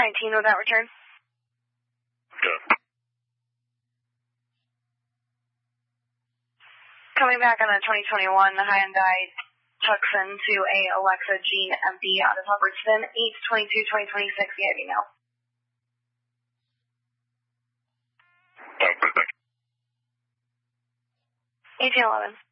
19 without return. Good. Coming back on the 2021 Hyundai Tucson to a Alexa Jean empty out of Hubbardston, 8/22/2026, EIV now. 1811.